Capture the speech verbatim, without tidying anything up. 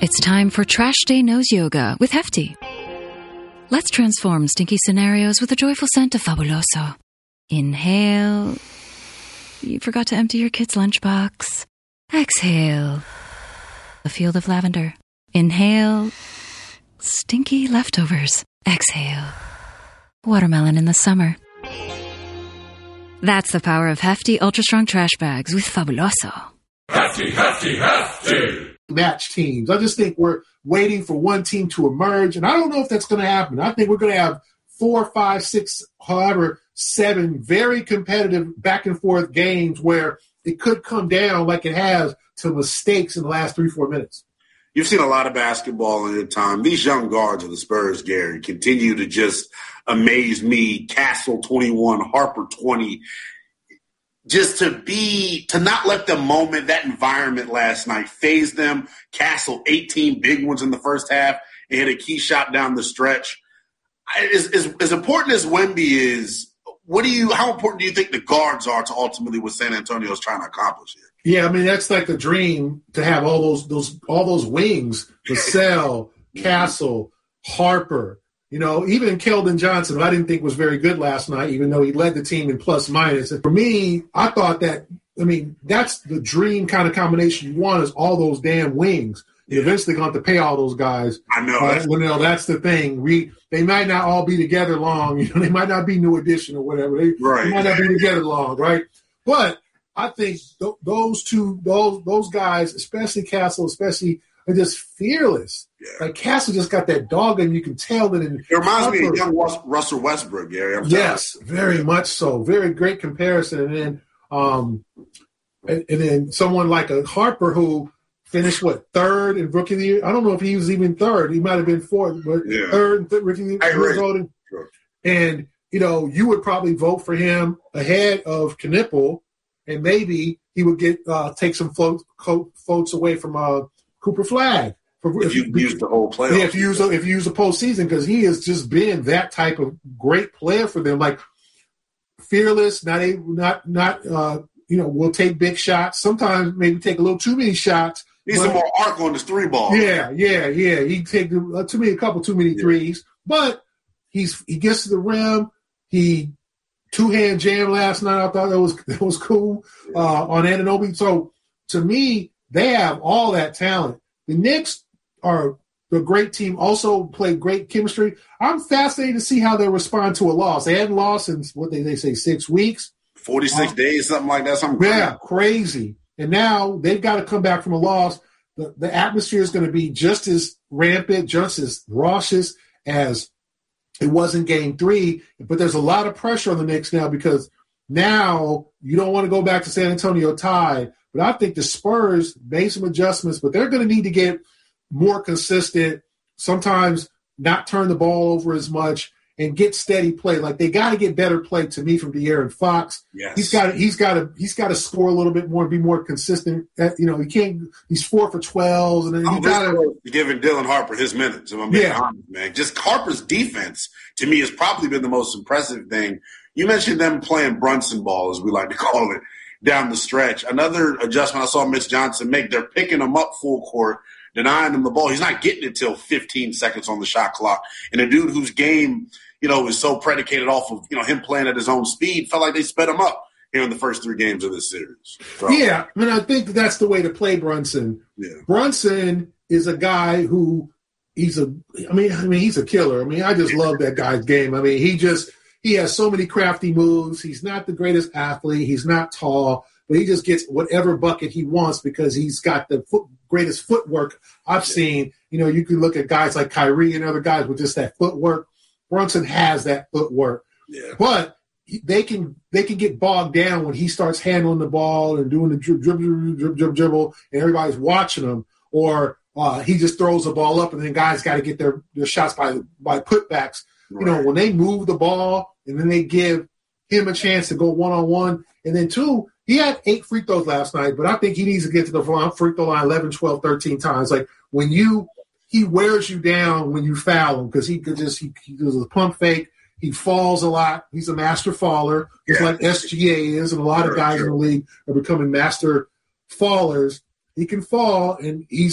It's time for Trash Day Nose Yoga with Hefty. Let's transform stinky scenarios with the joyful scent of Fabuloso. Inhale. You forgot to empty your kid's lunchbox. Exhale. A field of lavender. Inhale. Stinky leftovers. Exhale. Watermelon in the summer. That's the power of Hefty Ultra Strong Trash Bags with Fabuloso. Hefty, Hefty, Hefty! Match teams. I just think we're waiting for one team to emerge, and I don't know if that's going to happen. I think we're going to have four, five, six, however, seven very competitive back and forth games where it could come down like it has to mistakes in the last three, four minutes. You've seen a lot of basketball in your time. These young guards of the Spurs, Gary, continue to just amaze me. Castle twenty-one, Harper twenty. Just to be, to not let the moment, that environment last night phase them. Castle, eighteen big ones in the first half and hit a key shot down the stretch. As, as, as important as Wemby is, what do you, how important do you think the guards are to ultimately what San Antonio is trying to accomplish here? Yeah, I mean, that's like the dream to have all those, those, all those wings, Vassell, Castle, Harper. You know, even Keldon Johnson, who I didn't think was very good last night, even though he led the team in plus minus. And for me, I thought that, I mean, that's the dream kind of combination you want is all those damn wings. You're eventually going to have to pay all those guys. I know. Uh, well, you know, that's the thing. We They might not all be together long. You know, they might not be New Edition or whatever. They, right. they might not be together long, right? But I think th- those two, those those guys, especially Castle, especially, are just fearless. Yeah. Like Castle just got that dog, and you can tell that. In it reminds Harper, me of young Russell Westbrook, Gary. I'm yes, very much so. Very great comparison. And then, um, and, and then someone like a Harper who finished what third in rookie of the year. I don't know if he was even third. He might have been fourth, but yeah. third and th- rookie of the year. Right. Sure. And you know, you would probably vote for him ahead of Knipple, and maybe he would get uh, take some floats, votes away from uh, Cooper Flagg. If you use the whole playoff. Yeah, if you use a, if you use the postseason, because he has just been that type of great player for them, like fearless, not a, not not uh, you know, will take big shots. Sometimes maybe take a little too many shots. Needs some more arc on his three ball. Yeah, yeah, yeah. He take uh, too many, a couple too many yeah. threes, but he's he gets to the rim. He two hand jam last night. I thought that was that was cool uh, on Anunoby. So to me, they have all that talent. The Knicks are a great team, also play great chemistry. I'm fascinated to see how they respond to a loss. They hadn't lost in, what they, they say, six weeks. forty-six um, days, something like that. Something yeah, crazy. crazy. And now they've got to come back from a loss. The, the atmosphere is going to be just as rampant, just as raucous as it was in game three. But there's a lot of pressure on the Knicks now because now you don't want to go back to San Antonio tied. But I think the Spurs made some adjustments, but they're going to need to get more consistent, sometimes not turn the ball over as much, and get steady play. Like they got to get better play to me from De'Aaron Fox. Yes. He's got he's got to he's got to score a little bit more, be more consistent. You know, he can't. He's four for twelve, and then I'm he got giving Dylan Harper his minutes. If I'm being yeah. honest, man. Just Harper's defense to me has probably been the most impressive thing. You mentioned them playing Brunson ball, as we like to call it, down the stretch. Another adjustment I saw Mitch Johnson make. They're picking him up full court, denying him the ball. He's not getting it till fifteen seconds on the shot clock. And a dude whose game, you know, is so predicated off of, you know, him playing at his own speed, felt like they sped him up here in the first three games of this series. So, yeah, I mean, I think that's the way to play Brunson. Yeah. Brunson is a guy who he's a I mean, I mean, he's a killer. I mean, I just love that guy's game. I mean, he just he has so many crafty moves. He's not the greatest athlete. He's not tall. But he just gets whatever bucket he wants because he's got the foot, greatest footwork I've seen. You know, you can look at guys like Kyrie and other guys with just that footwork. Brunson has that footwork. Yeah. But they can they can get bogged down when he starts handling the ball and doing the dribble, dribble, dribble, dribble, dribble, and everybody's watching him. Or uh, he just throws the ball up, and then guys got to get their, their shots by by putbacks. Right. You know, when they move the ball and then they give him a chance to go one-on-one. And then, two, he had eight free throws last night, but I think he needs to get to the free throw line eleven, twelve, thirteen times. Like, when you – he wears you down when you foul him because he could just – he, he does a pump fake. He falls a lot. He's a master faller, just yeah. like S G A is, and a lot sure, of guys sure. in the league are becoming master fallers. He can fall, and he's